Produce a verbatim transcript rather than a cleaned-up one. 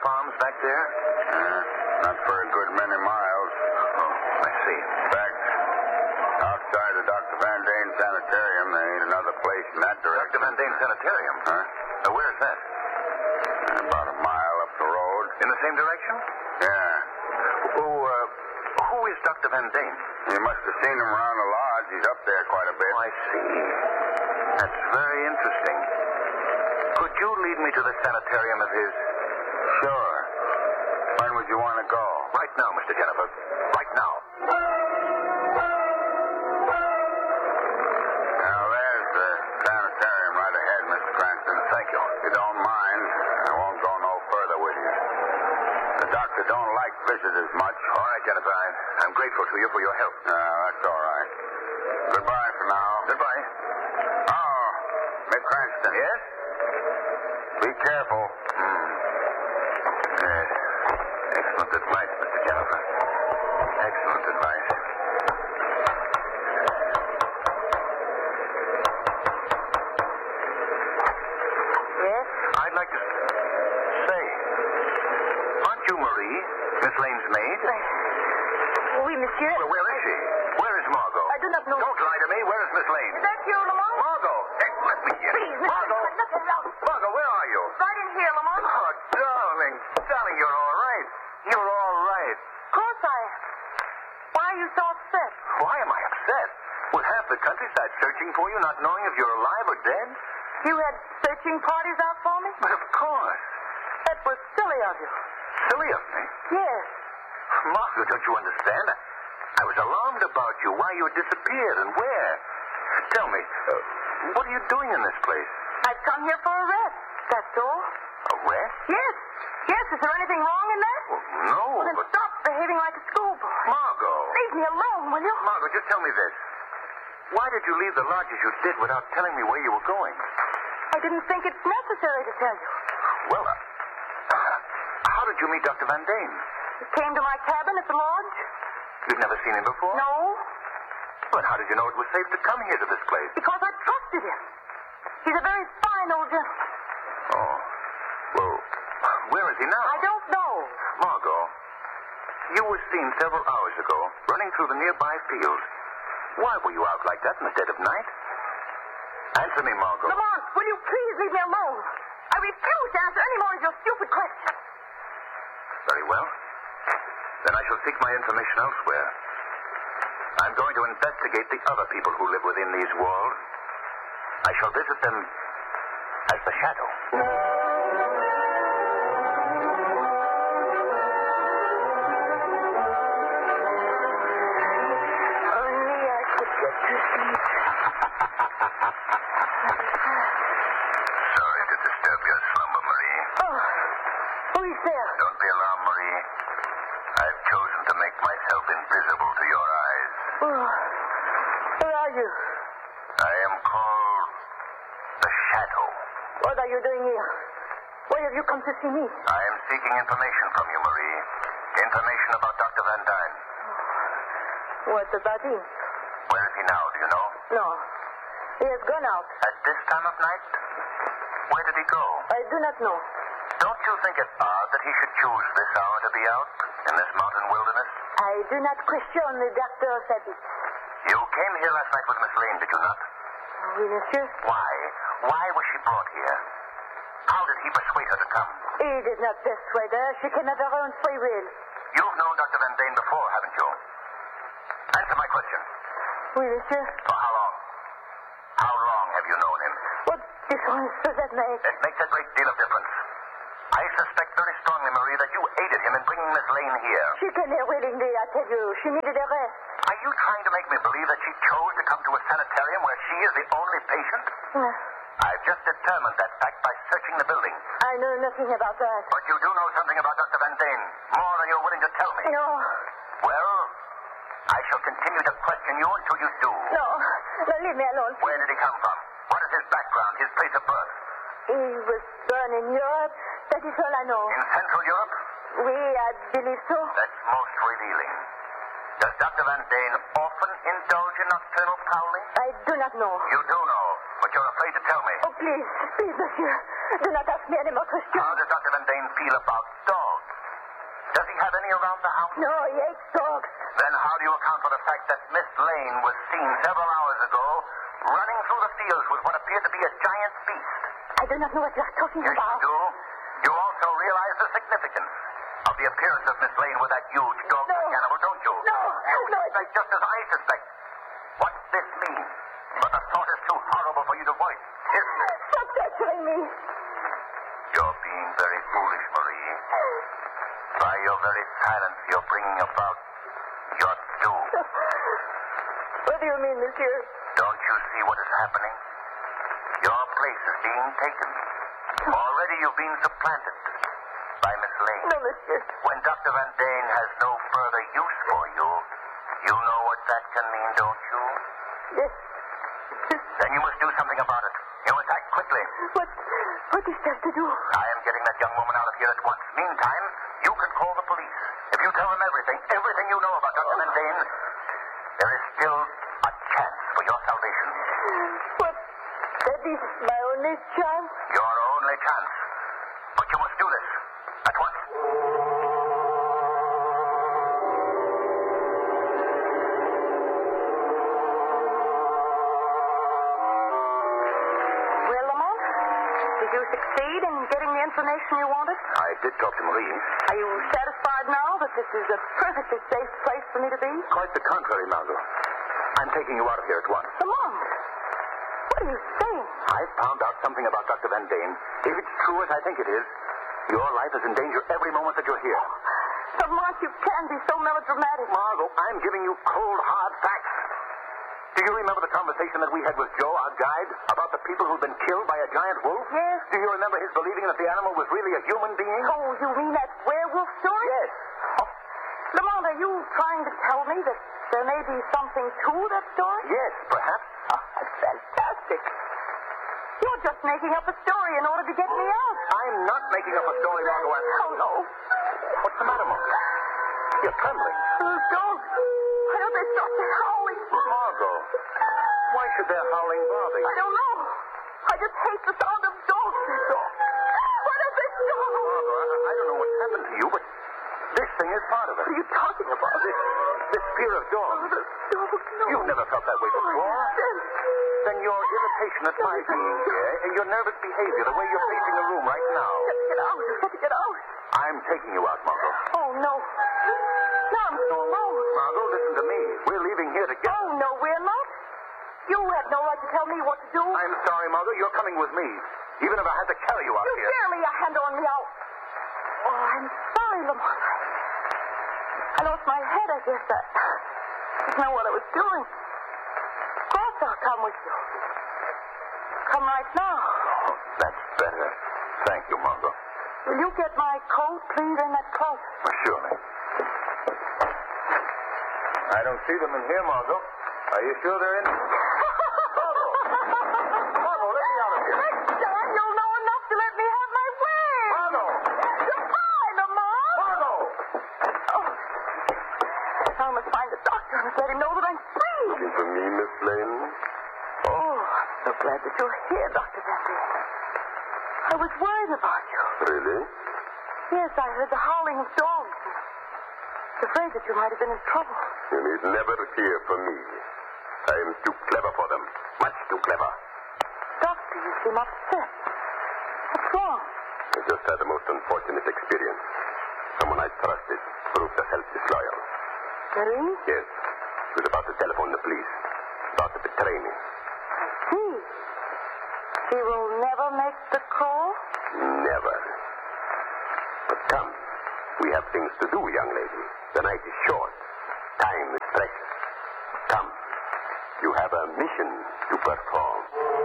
farms back there? Uh, not for a good many miles. Oh, I see. In fact, outside of Doctor Van Dane Sanitarium, there ain't another place in that direction. Doctor Van Dane Sanitarium? Huh? Uh, where's that? Uh, about a mile up the road. In the same direction? Yeah. Who, uh, who is Doctor Van Dane? You must have seen him around the lodge. He's up there quite a bit. Oh, I see. That's very interesting. Could you lead me to the sanitarium of his? Sure. When would you want to go? Right now, Mister Jennifer. Right now. Now, there's the sanitarium right ahead, Mister Cranston. Thank you. If you don't mind, I won't go no further with you. The doctor don't like visitors much. All right, Jennifer. I, I'm grateful to you for your help. Uh, that's all right. Goodbye for now. Goodbye. Oh, Miss Cranston. Yes? Be careful. Hmm. Yes. Excellent advice, Mister Jennifer. Excellent advice. Yes? I'd like to say, aren't you Marie, Miss Lane's maid? Oui, monsieur. Well, where is she? Where is Margot? I do not know. Don't lie to me. Where is Miss Lane? Is that you, Lamont? Margot! Hey, let me in. Please, Mister Margot! Nothing else. Margot, where are you? Right in here, Lamont. Oh, darling. Darling, you're all right. You're all right. Of course I am. Why are you so upset? Why am I upset? With half the countryside searching for you, not knowing if you're alive or dead? You had searching parties out for me? But of course. That was silly of you. Silly of me. Yes. Margot, don't you understand? I was alarmed about you, why you had disappeared and where. Tell me, uh, what are you doing in this place? I've come here for a rest. That's all. A rest? Yes. Yes. Is there anything wrong in that? Well, no, Well, then but... stop behaving like a schoolboy. Margot. Leave me alone, will you? Margot, just tell me this. Why did you leave the lodge as you did without telling me where you were going? I didn't think it's necessary to tell you. Well, uh, uh, how did you meet Doctor Van Dane? He came to my cabin at the lodge. You've never seen him before? No, But how did you know it was safe to come here to this place? because I trusted him. He's a very fine old gentleman. Oh. Well, where is he now? I don't know. Margot, you were seen several hours ago running through the nearby fields. Why were you out like that in the dead of night? Answer me, Margot. Lamont, will you please leave me alone? I refuse to answer any more of your stupid questions. Very well. Then I shall seek my information elsewhere. I'm going to investigate the other people who live within these walls. I shall visit them as the Shadow. Only I could get to sleep. Sorry to disturb your slumber, Marie. Oh, who is there? Don't be alarmed, Marie. I've chosen to make myself invisible to your eyes. Oh, who are you? I am called the Shadow. What are you doing here? Why have you come to see me? I am seeking information from you, Marie. Information about Doctor Van Dyne. What about him? Where is he now, do you know? No, he has gone out. At this time of night? Where did he go? I do not know. Don't you think it odd that he should choose this hour to be out in this mountain wilderness? I do not question the doctor's habits. You came here last night with Miss Lane, did you not? Oui, monsieur. Why? Why was she brought here? How did he persuade her to come? He did not persuade her. She came of her own free will. You've known Doctor Van Dane before, haven't you? Answer my question. Oui, monsieur. For how long? How long have you known him? What difference does that make? It makes a great deal of difference. I suspect very strongly, Marie, that you aided him in bringing Miss Lane here. She came here willingly, I tell you. She needed a rest. Are you trying to make me believe that she chose to come to a sanitarium where she is the only patient? Uh, I've just determined that fact by searching the building. I know nothing about that. But you do know something about Doctor Van Dane, more than you're willing to tell me. No. Well, I shall continue to question you until you do. No. No, leave me alone. Where did he come from? What is his background, his place of birth? He was born in Europe. That is all I know. In Central Europe? Oui, I believe so. That's most revealing. Does Doctor Van Dane often indulge in nocturnal prowling? I do not know. You do know. but you're afraid to tell me. Oh, please, please, monsieur. Do not ask me any more questions. How does Doctor Van Dane feel about dogs? Does he have any around the house? No, he hates dogs. Then how do you account for the fact that Miss Lane was seen several hours ago running through the fields with what appeared to be a giant beast? I do not know what you are talking Yes, about. you do. You also realize the significance of the appearance of Miss Lane with that huge dog-like No. animal, don't you? No, You no. suspect just as I suspect. What's this mean? But the thought is too horrible for you to voice, isn't it? Stop torturing me. You're being very foolish, Marie. By your very silence, you're bringing about your doom. What do you mean, monsieur? Don't you see what is happening? Your place is being taken. Already you've been supplanted by Miss Lane. No, monsieur. When Doctor Van Dane has no further use for you, you know what that can mean, don't you? Yes. Then you must do something about it. You must act quickly. What, what is there to do? I am getting that young woman out of here at once. Meantime, you can call the police. If you tell them everything, everything you know about Doctor Van Dane, there is still a chance for your salvation. But that is my only chance. Your only chance. But you must do this at once. Well, Lamont, did you succeed in getting the information you wanted? I did talk to Marie. Are you satisfied now that this is a perfectly safe place for me to be? Quite the contrary, Margot. I'm taking you out of here at once. Lamont, what are you saying? I found out something about Doctor Van Dane. If it's true as I think it is, your life is in danger every moment that you're here. Lamont, you can be so melodramatic. Margot, I'm giving you cold, hard facts. Do you remember the conversation that we had with Joe, our guide, about the people who'd been killed by a giant wolf? Yes. Do you remember his believing that the animal was really a human being? Oh, you mean that werewolf story? Yes. Oh, Lamont, are you trying to tell me that there may be something to that story? Yes, perhaps. Oh, that's fantastic. You're just making up a story in order to get me out. I'm not making up a story, Margot. I'm... Oh, no. What's the matter, Margot? You're trembling. Those dogs. Why don't they stop their howling? Margot, why should their howling bother you? I don't know. I just hate the sound of dogs. Why don't they stop? Margot, I, I don't know what's happened to you, but this thing is part of it. What are you talking about? This, this fear of dogs. Oh, the dogs, no. You've never felt that way before. Yes. Then your irritation at my being here and your nervous behavior, the way you're pacing the room right now. Let's get out. Let's get out. I'm taking you out, Margot. Oh, no. No, I'm so alone. Margot, listen to me. We're leaving here together. Oh, no, we're not. You had no right to tell me what to do. I'm sorry, Margot. You're coming with me. Even if I had to carry you out You here. dare lay a hand on me out. Oh, I'm sorry, Lamont. I lost my head, I guess. I didn't know what I was doing. Of course I'll come with you. Come right now. Oh, that's better. Thank you, Margot. Will you get my coat, please, in that closet? Oh, surely. I don't see them in here, Margot. Are you sure they're in? Margot! Margot, let me out of here. Next time you'll know enough to let me have my way. Margot! Goodbye, Lamont. Margot! Oh. I must find the doctor and let him know that I'm free. Looking for me, Miss Lane? Oh, I'm so glad that you're here, Doctor Van Dane. I was worried about you. Really? Yes, I heard the howling of dogs. I was afraid that you might have been in trouble. You need never fear for me. I am too clever for them. Much too clever. Doctor, you seem upset. What's wrong? I just had the most unfortunate experience. Someone I trusted proved herself disloyal. Marie? Yes. She was about to telephone the police. About to betray me. I see. She will never make the call? Never. But come. We have things to do, young lady. The night is short. Time is precious. Come. You have a mission to perform.